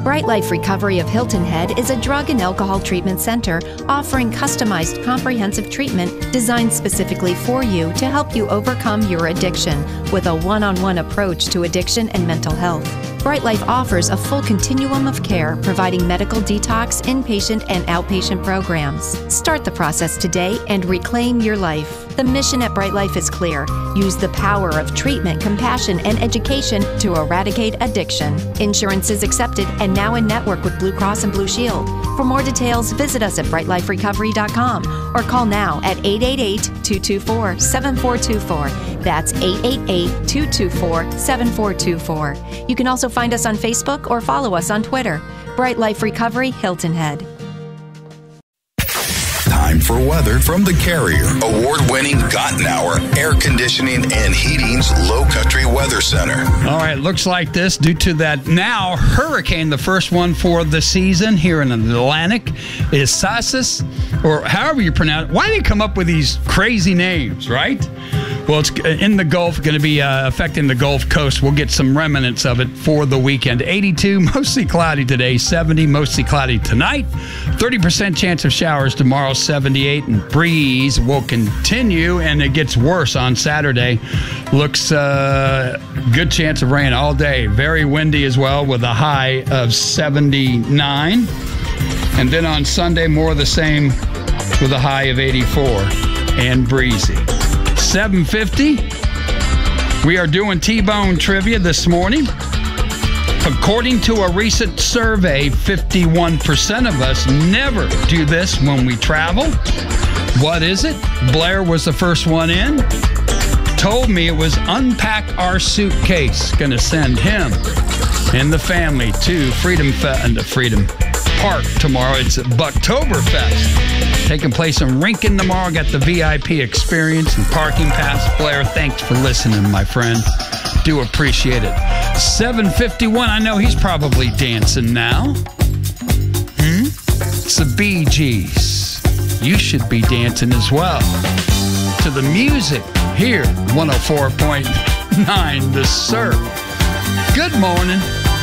Bright Life Recovery of Hilton Head is a drug and alcohol treatment center offering customized comprehensive treatment designed specifically for you to help you overcome your addiction with a one-on-one approach to addiction and mental health. Bright Life offers a full continuum of care, providing medical detox, inpatient, and outpatient programs. Start the process today and reclaim your life. The mission at Bright Life is clear. Use the power of treatment, compassion, and education to eradicate addiction. Insurance is accepted and now in network with Blue Cross and Blue Shield. For more details, visit us at brightliferecovery.com or call now at 888-224-7424. That's 888-224-7424. You can also find us on Facebook or follow us on Twitter. Bright Life Recovery, Hilton Head. Time for weather from the Carrier. Award-winning Gottenauer Air Conditioning and Heating's Low Country Weather Center. All right, looks like this due to that now hurricane, the first one for the season here in the Atlantic, is Sasas, or however you pronounce it. Why do they come up with these crazy names, right? Well, it's in the Gulf, going to be affecting the Gulf Coast. We'll get some remnants of it for the weekend. 82, mostly cloudy today. 70, mostly cloudy tonight. 30% chance of showers tomorrow, 78. And breeze will continue, and it gets worse on Saturday. Looks good chance of rain all day. Very windy as well with a high of 79. And then on Sunday, more of the same with a high of 84 and breezy. 7:50. We are doing T-Bone trivia this morning. According to a recent survey, 51% of us never do this when we travel. What is it? Blair was the first one in. Told me it was unpack our suitcase. Gonna send him and the family to Freedom Park tomorrow. It's Bucktoberfest. Taking place in Rincon tomorrow. Got the VIP experience and parking pass. Blair, thanks for listening, my friend. Do appreciate it. 7:51. I know he's probably dancing now. It's the Bee Gees. You should be dancing as well. To the music here, 104.9 The Surf. Good morning.